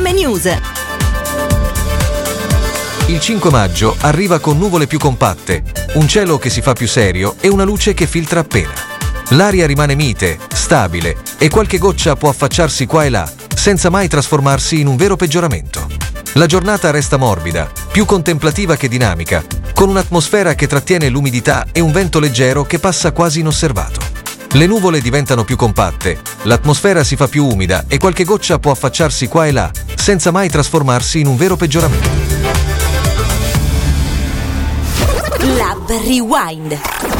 FM News. Il 5 maggio arriva con nuvole più compatte, un cielo che si fa più serio e una luce che filtra appena. L'aria rimane mite, stabile e qualche goccia può affacciarsi qua e là, senza mai trasformarsi in un vero peggioramento. La giornata resta morbida, più contemplativa che dinamica, con un'atmosfera che trattiene l'umidità e un vento leggero che passa quasi inosservato. Le nuvole diventano più compatte, l'atmosfera si fa più umida e qualche goccia può affacciarsi qua e là, senza mai trasformarsi in un vero peggioramento. Lab Rewind.